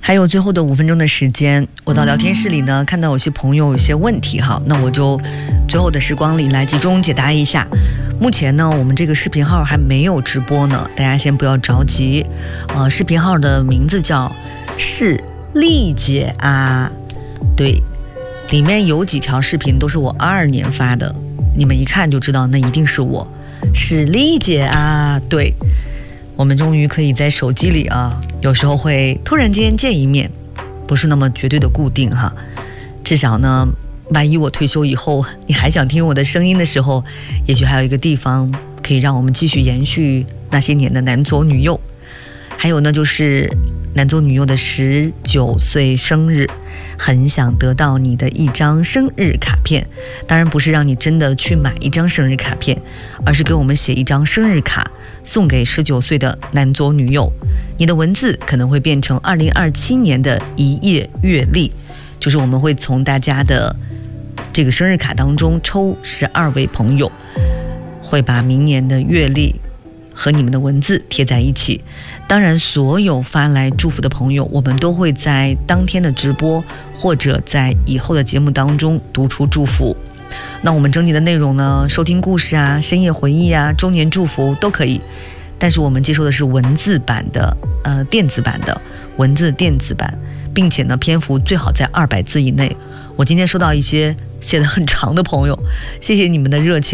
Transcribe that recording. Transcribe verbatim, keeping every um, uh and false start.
还有最后的五分钟的时间，我到聊天室里呢，看到有些朋友有些问题哈，那我就最后的时光里来集中解答一下。目前呢，我们这个视频号还没有直播呢，大家先不要着急。呃，视频号的名字叫是丽姐啊，对，里面有几条视频都是我二二年发的，你们一看就知道那一定是我，是丽姐啊，对。我们终于可以在手机里啊，有时候会突然间见一面，不是那么绝对的固定哈。至少呢，万一我退休以后，你还想听我的声音的时候，也许还有一个地方可以让我们继续延续那些年的男左女右。还有呢，就是男左女右的十九岁生日，很想得到你的一张生日卡片。当然不是让你真的去买一张生日卡片，而是给我们写一张生日卡，送给十九岁的男左女右。你的文字可能会变成二零二七年的一页月历，就是我们会从大家的这个生日卡当中抽十二位朋友，会把明年的月历和你们的文字贴在一起。当然所有发来祝福的朋友，我们都会在当天的直播或者在以后的节目当中读出祝福。那我们整体的内容呢，收听故事啊，深夜回忆啊，周年祝福都可以，但是我们接受的是文字版的呃电子版的文字电子版，并且呢篇幅最好在二百字以内。我今天收到一些写得很长的朋友，谢谢你们的热情。